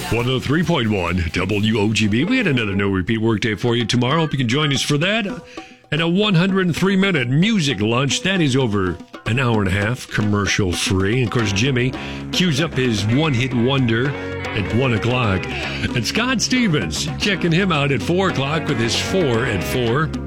103.1 WOGB. We had another no repeat workday for you tomorrow. Hope you can join us for that. And a 103-minute music lunch. That is over an hour and a half, commercial free. And of course, Jimmy cues up his one-hit wonder at 1 o'clock. And Scott Stevens, checking him out at 4 o'clock with his 4 at 4.